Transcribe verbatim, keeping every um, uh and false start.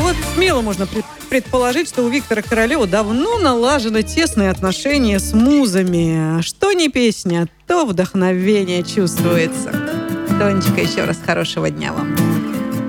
вот смело можно пред- предположить, что у Виктора Королева давно налажены тесные отношения с музами. Что не песня, то вдохновение чувствуется. Тонечка, еще раз хорошего дня вам.